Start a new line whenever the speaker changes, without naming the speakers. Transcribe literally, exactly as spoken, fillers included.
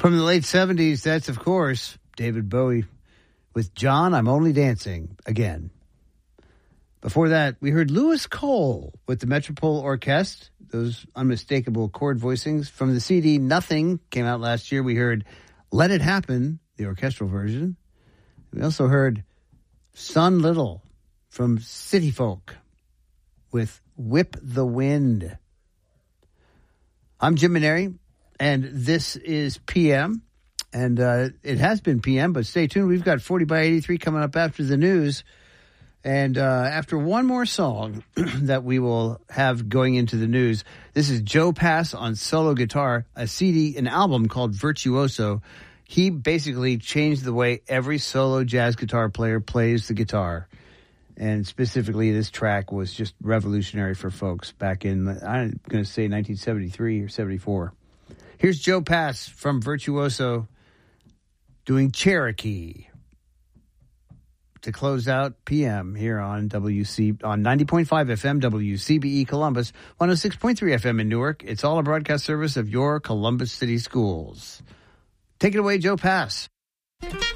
From the late seventies, that's, of course, David Bowie with John, I'm Only Dancing Again. Before that, we heard Lewis Cole with the Metropole Orchestre, those unmistakable chord voicings. From the C D Nothing, came out last year, we heard Let It Happen, the orchestral version. We also heard Son Little from City Folk with Whip the Wind. I'm Jim Maneri, and this is P M. And uh, it has been P M, but stay tuned. We've got forty by eighty-three coming up after the news. And uh, after one more song that we will have going into the news, this is Joe Pass on solo guitar, a C D, an album called Virtuoso. He basically changed the way every solo jazz guitar player plays the guitar. And specifically, this track was just revolutionary for folks back in, I'm going to say nineteen seventy-three or seventy-four. Here's Joe Pass from Virtuoso doing Cherokee to close out P M here on W C on ninety point five F M W C B E Columbus, one oh six point three F M in Newark. It's all a broadcast service of your Columbus City Schools. Take it away, Joe Pass.